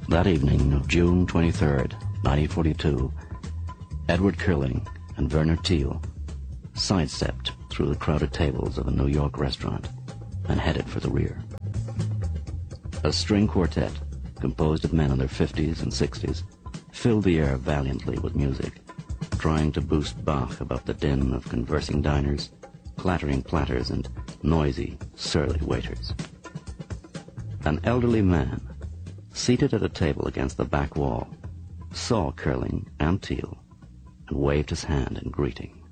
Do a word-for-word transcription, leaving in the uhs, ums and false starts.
That evening of June twenty-third, nineteen forty-two, Edward Curling and Werner Thiel sidestepped through the crowded tables of a New York restaurant and headed for the rear. A string quartet, composed of men in their fifties and sixties, filled the air valiantly with music, trying to boost Bach above the din of conversing diners, clattering platters, and noisy, surly waiters. An elderly man, seated at a table against the back wall, saw Curling and Thiel and waved his hand in greeting.